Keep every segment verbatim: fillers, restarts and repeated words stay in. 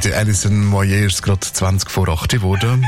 Der Alison Moyer ist gerade zwanzig vor acht geworden.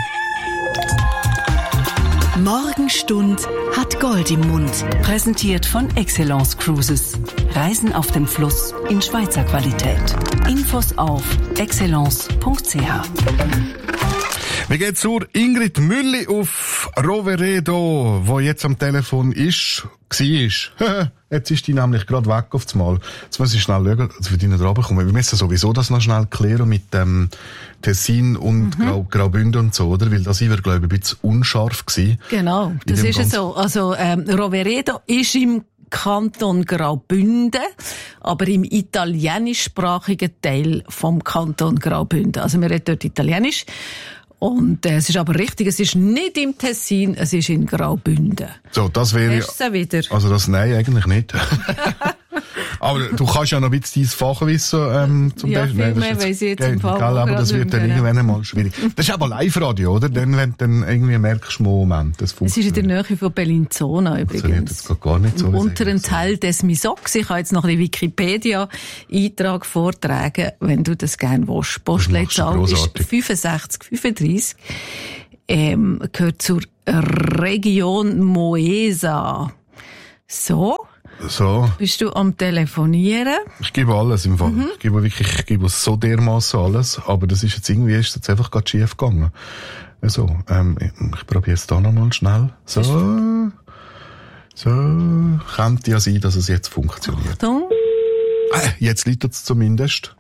Morgenstund hat Gold im Mund. Präsentiert von Excellence Cruises. Reisen auf dem Fluss in Schweizer Qualität. Infos auf excellence punkt c h. Wir gehen zur Ingrid Mülli auf Roveredo, wo jetzt am Telefon ist, war. Jetzt ist die nämlich gerade weg auf das Mal. Jetzt muss ich schnell schauen, dass wir die nicht runterkommen. Wir müssen sowieso das noch schnell klären mit dem Tessin und mhm. Grau, Graubünden und so, oder? Weil das war, glaube ich, ein bisschen unscharf gewesen. Genau, das ist ja so. Also, ähm, Roveredo ist im Kanton Graubünden, aber im italienischsprachigen Teil vom Kanton Graubünden. Also, wir reden dort Italienisch. Und äh, es ist aber richtig, es ist nicht im Tessin, es ist in Graubünden. So, das wäre... Hast du es wieder? Also das, nein, eigentlich nicht. Aber du kannst ja noch ein bisschen dein Fachwissen ähm, zum ja, Beispiel... Ja, viel mehr weiss ich jetzt im Fall. Aber das wird dann irgendwann einmal schwierig. Das ist aber Live-Radio, oder? Dann, wenn du dann irgendwie merkst, Moment, das funktioniert. Es ist in der Nähe von Bellinzona übrigens. Das jetzt gar nicht so. Im unteren Teil des Misox. Ich habe jetzt noch einen Wikipedia-Eintrag vortragen, wenn du das gerne willst. Postleitzahl ist fünfundsechzig fünfunddreißig. Ähm, gehört zur Region Moesa. So. So. Bist du am Telefonieren? Ich gebe alles im Fall. Mhm. Ich gebe wirklich, ich gebe so dermaßen alles. Aber das ist jetzt irgendwie, ist jetzt einfach gerade schief gegangen. Also, ähm, ich probiere es da nochmal schnell. So. So. Könnte ja sein, dass es jetzt funktioniert. Achtung. Äh, jetzt liegt es zumindest.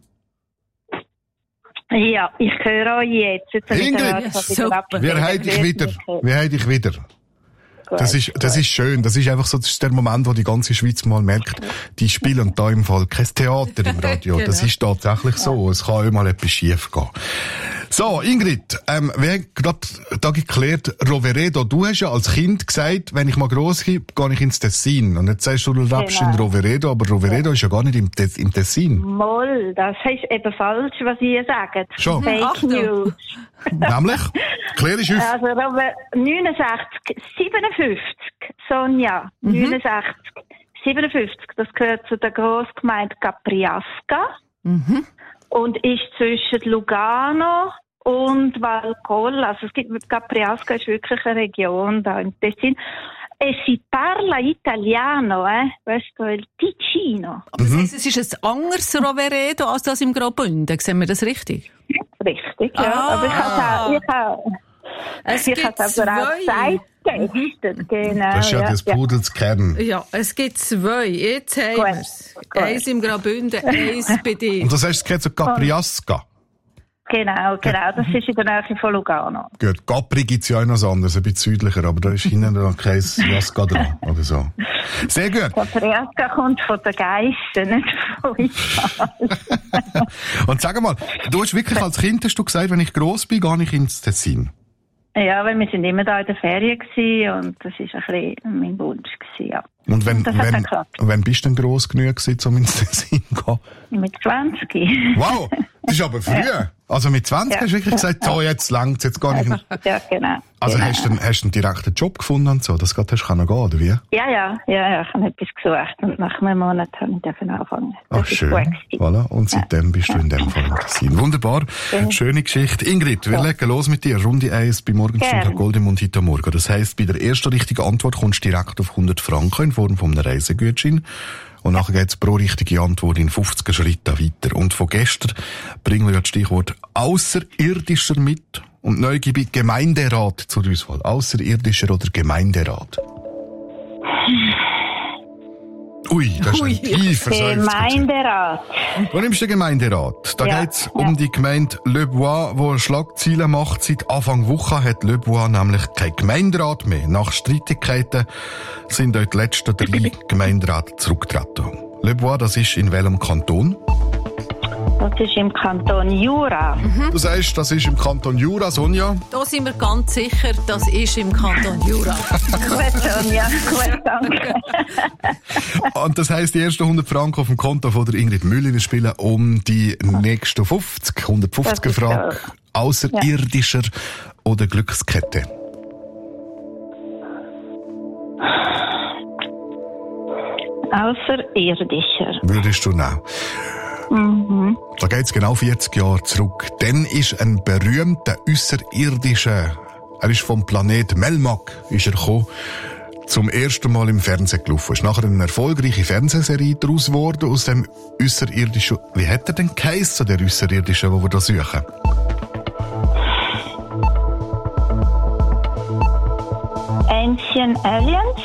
Ja, ich höre euch jetzt. jetzt Ingrid, ja, super. Wir haben dich wieder. Wir haben dich wieder. Das ist, das ist schön. Das ist einfach so, das ist der Moment, wo die ganze Schweiz mal merkt, die spielen da im Fall kein Theater im Radio. Genau. Das ist tatsächlich so. Es kann auch mal etwas schief gehen. So, Ingrid, ähm, wir haben gerade da geklärt, Roveredo, du hast ja als Kind gesagt, wenn ich mal gross bin, gehe ich ins Tessin. Und jetzt sagst du, du lebst genau. in Roveredo, aber Roveredo ja. ist ja gar nicht im, Te- im Tessin. Moll, das ist eben falsch, was ihr sagt. Schon. Fake Achtung. News. Nämlich? Klär ich auf. Also, neunundsechzig, siebenundfünfzig, Sonja, mhm. neunundsechzig, siebenundfünfzig, das gehört zu der Grossgemeinde Capriasca. Mhm. Und ist zwischen Lugano und Valcolla. Also es gibt, Capriasca ist wirklich eine Region da im Tessin. E si parla italiano, eh? Questo è il Ticino. Aber das heisst, es ist ein anderes Roveredo als das im Graubünden. Sehen wir das richtig? Richtig, ja. Ah. Aber ich habe ich habe es ich gibt habe aber auch zwei. Zeit genau. Das ist ja, ja das Pudels Kern. Ja, es gibt zwei. Jetzt haben Gut. wir es. Eins im Graubünden, eins bei dir. Und das heißt, es geht zu Capriasca. Genau, genau. Das ist in der Nähe von Lugano. Gut, Capri gibt's ja auch noch was anderes, ein bisschen südlicher, aber da ist hinten noch kein Jasca dran, oder so. Sehr gut. Capriasca kommt von den Geissen, nicht von Italien. Und sag mal, du hast wirklich als Kind, hast du gesagt, wenn ich gross bin, gehe ich ins Tessin. Ja, weil wir sind immer da in der Ferien gewesen und das war ein bisschen mein Wunsch gewesen, ja. Und wenn, das hat wenn, wenn bist du denn gross genug gewesen, um ins Tessin zu gehen? Mit zwanzig. Wow, das ist aber früh. Ja. Also mit zwanzig ja. hast du wirklich gesagt, so, jetzt langt's, jetzt gar nicht. Ja, genau. Also genau. hast du einen, hast du einen direkten Job gefunden und so, das geht, hast du können gehen, oder wie? Ja, ja, ja, ja, ich habe etwas gesucht und nach einem Monat habe ich dürfen anfangen. Das Ach, schön. Voilà. Und seitdem ja. bist du in dem Fall in Tessin. Wunderbar. Ja. Schöne Geschichte. Ingrid, wir ja. legen los mit dir. Runde eins bei Morgenstund hat Gold im Mund heute Morgen. Das heisst, bei der ersten richtigen Antwort kommst du direkt auf hundert Franken in Form von einem Reisegutschein. Und nachher geht's pro richtige Antwort in fünfzig Schritten weiter. Und von gestern bringen wir ja das Stichwort Außerirdischer mit. Und neu gebe ich Gemeinderat zur Auswahl. Außerirdischer oder Gemeinderat? Ui, das ist ein tiefer Gemeinderat. Du nimmst den Gemeinderat. Da ja, geht's um ja. die Gemeinde Le Bois, die Schlagzeilen macht. Seit Anfang Woche hat Le Bois nämlich kein Gemeinderat mehr. Nach Streitigkeiten sind dort die letzten drei Gemeinderäte zurückgetreten. Le Bois, das ist in welchem Kanton? Das ist im Kanton Jura. Mhm. Du sagst, das ist im Kanton Jura, Sonja? Da sind wir ganz sicher, das ist im Kanton Jura. Gut, Sonja. Gut, danke. Und das heisst, die ersten hundert Franken auf dem Konto von der Ingrid Müller. Wir spielen um die nächsten fünfzig, hundertfünfziger Frage. Außerirdischer ja. oder Glückskette? Außerirdischer. Würdest du nehmen? Mhm. Da geht's genau vierzig Jahre zurück. Dann ist ein berühmter Außerirdischer, er ist vom Planet Melmac, ist er gekommen, zum ersten Mal im Fernsehen gelaufen. Ist nachher eine erfolgreiche Fernsehserie daraus geworden, aus dem Außerirdischen. Wie hat er denn geheissen, der Außerirdische, den wir da suchen? Ancient Aliens?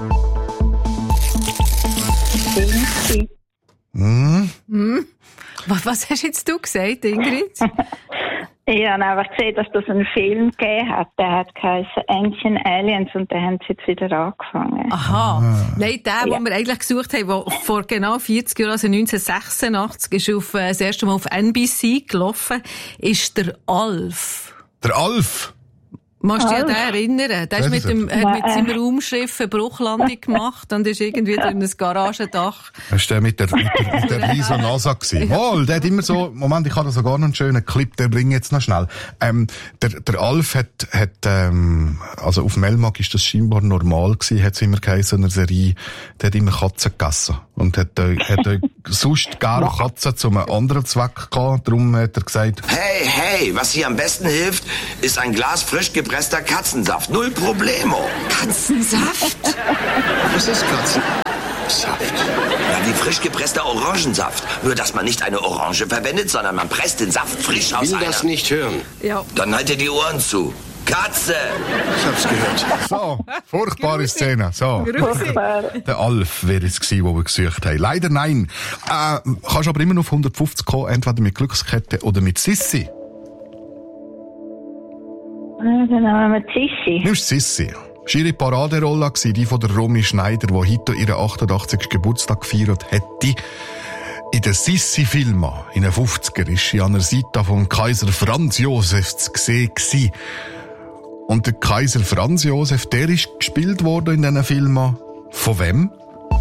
Hm? Hm? Was, was hast jetzt du gesagt, Ingrid? Ich habe einfach gesehen, dass das einen Film gegeben hat. Der hat geheißen Ancient Aliens und den haben sie jetzt wieder angefangen. Aha. Ah. Nein, der, ja. den wir eigentlich gesucht haben, der vor genau vierzig Jahren, also neunzehnhundertsechsundachtzig, ist auf, äh, das erste Mal auf N B C gelaufen, ist der Alf. Der Alf? Musst du dich an den erinnern? Der ist mit, dem, hat mit seinem Raumschiff eine Bruchlandung gemacht und ist irgendwie durch ein Garagendach. Das war der mit der, mit der, mit der riesen NASA gewesen. Oh, der hat immer so, Moment, ich habe da sogar noch einen schönen Clip, den bringe ich jetzt noch schnell. Ähm, der, der Alf hat, hat, ähm, also auf Melmac ist das scheinbar normal gewesen, hat es immer geheißen, in einer Serie, der hat immer Katzen gegessen. Und hat, äh, hat äh, sonst gerne Katzen zu einem anderen Zweck gehabt. Darum hat er gesagt, hey, hey, was hier am besten hilft, ist ein Glas frisch gepresster Katzensaft. Null Problemo. Katzensaft? Was ist Katzensaft? Ja, wie frisch gepresster Orangensaft. Nur, dass man nicht eine Orange verwendet, sondern man presst den Saft frisch aus Ich will einer... das nicht hören. Ja. Dann halt dir die Ohren zu. Katze! Ich hab's gehört. so, furchtbare Szene. So. Der Alf wäre es gewesen, den wir gesucht haben. Leider nein. Äh, kannst aber immer noch auf hundertfünfzig kommen, entweder mit Glückskette oder mit Sissi. Dann nehmen wir Sissi. Nimmst Sissi. Das war ihre Paraderolle, die von der Romy Schneider, die heute ihren achtundachtzigsten Geburtstag gefeiert hätte. In den Sissi-Filmen, in den fünfziger, war sie an der Seite von Kaiser Franz Josef zu sehen. Und der Kaiser Franz Josef, der ist gespielt worden in diesen Filmen. Von wem?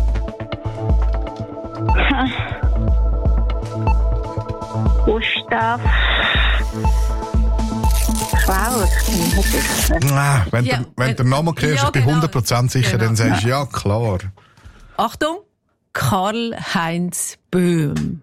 Gustav Klaus. Ah, wenn, Ja, der, wenn der Name kennst, ja, ich bin genau. hundert Prozent sicher, Genau. dann sagst du, ja, klar. Achtung, Karl-Heinz Böhm.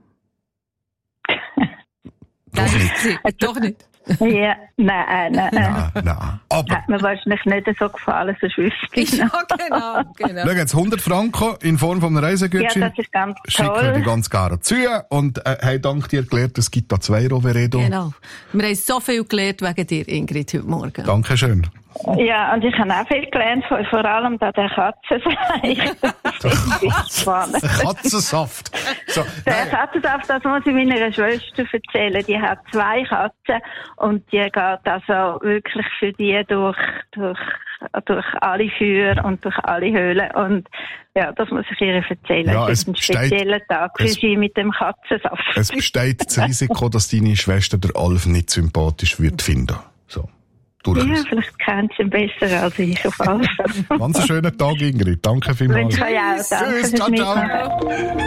Doch nicht. Doch nicht. Ja, nein, nein, nein. Nein, nein. Aber, Hat mir wahrscheinlich nicht so gefallen, so wüsste ich Ja, noch. genau, genau. schau jetzt, hundert Franken in Form von einem Ja, Reisegutschein. das ist ganz Schicken wir dir toll. ganz gerne zu. Und äh, hey, dank dir gelernt, es gibt da zwei Roveredo. Genau. Wir haben so viel gelernt wegen dir, Ingrid, heute Morgen. Dankeschön. Ja, und ich habe auch viel gelernt, vor vor allem da der Katzensaft. Das ist spannend. Katzensaft. So, Der nein. Katzensaft, das muss ich meiner Schwester erzählen. Die hat zwei Katzen und die geht also wirklich für die durch, durch, durch alle Feuer und durch alle Höhlen. Und ja, das muss ich ihr erzählen. Ja, es es ist ein besteht- spezieller Tag für es- sie mit dem Katzensaft. Es besteht das Risiko, dass deine Schwester der Alf nicht sympathisch wird finden. So. Ja, Durchaus. vielleicht kennt sie ihn besser als ich auf alles. Ganz einen schönen Tag, Ingrid. Danke vielmals. Wünsche euch auch. Danke Tschüss, fürs ciao, ciao. Mitmachen.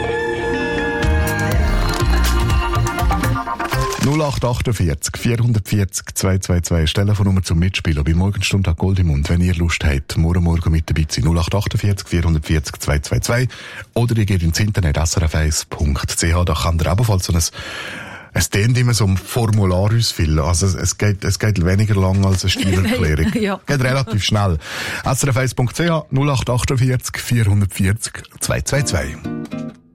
null acht achtundvierzig, vierhundertvierzig, zweihundertzweiundzwanzig. Telefonnummer zum Mitspielen bei Morgenstunde Gold im Mund. Wenn ihr Lust habt, morgen Morgen mit dabei zu sein. null acht achtundvierzig, vierhundertvierzig, zweihundertzweiundzwanzig. Oder ihr geht ins Internet s r f eins punkt c h. Da kann ihr ebenfalls so ein Es dient immer so um Formular ausfüllen. Also es, es, geht, es geht weniger lang als eine Steuererklärung. Ja. Geht relativ schnell. s r f eins punkt c h, null acht achtundvierzig, vierhundertvierzig, zweihundertzweiundzwanzig.